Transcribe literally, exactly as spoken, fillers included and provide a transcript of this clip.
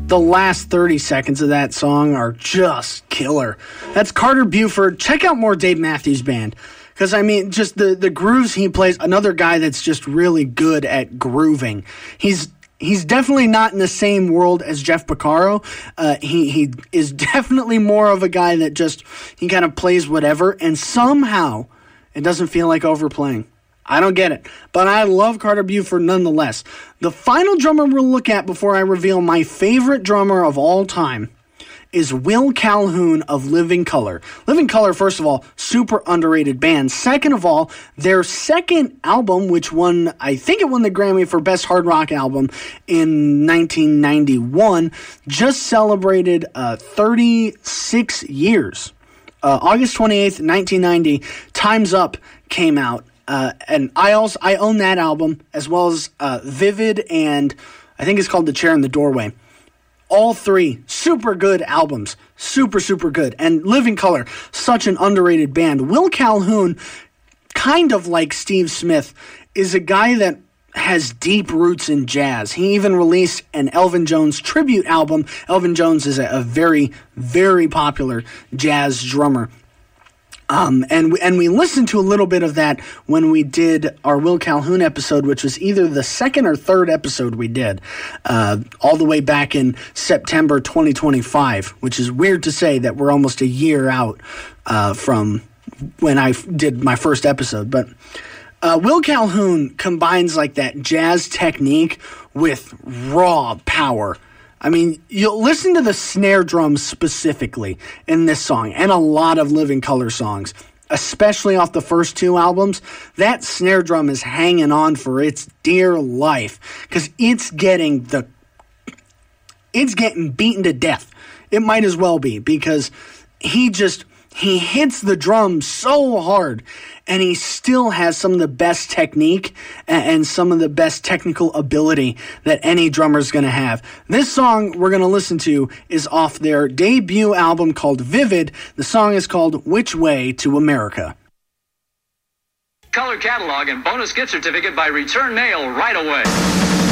the last thirty seconds of that song are just killer. That's Carter Beauford. Check out more Dave Matthews Band. Because, I mean, just the, the grooves he plays, another guy that's just really good at grooving. He's he's definitely not in the same world as Jeff Porcaro. Uh, he, he is definitely more of a guy that just, he kind of plays whatever, and somehow it doesn't feel like overplaying. I don't get it. But I love Carter Beauford nonetheless. The final drummer we'll look at before I reveal my favorite drummer of all time is Will Calhoun of Living Colour. Living Colour, first of all, super underrated band. Second of all, their second album, which won, I think it won the Grammy for Best Hard Rock Album in nineteen ninety-one, just celebrated uh, thirty-six years. Uh, August twenty-eighth, nineteen ninety, Time's Up came out. Uh, and I also I own that album, as well as uh, Vivid, and I think it's called The Chair in the Doorway. All three super good albums. Super, super good. And Living Colour, such an underrated band. Will Calhoun, kind of like Steve Smith, is a guy that has deep roots in jazz. He even released an Elvin Jones tribute album. Elvin Jones is a, a very, very popular jazz drummer. Um, and we, and we listened to a little bit of that when we did our Will Calhoun episode, which was either the second or third episode we did, uh, all the way back in September twenty twenty-five, which is weird to say that we're almost a year out uh, from when I did my first episode. But uh, Will Calhoun combines like that jazz technique with raw power. I mean, you'll listen to the snare drums specifically in this song, and a lot of Living Colour songs, especially off the first two albums. That snare drum is hanging on for its dear life, because it's getting the, it's getting beaten to death. It might as well be, because he just, he hits the drum so hard, and he still has some of the best technique and some of the best technical ability that any drummer's going to have. This song we're going to listen to is off their debut album called Vivid. The song is called Which Way to America. Color catalog and bonus gift certificate by return mail right away.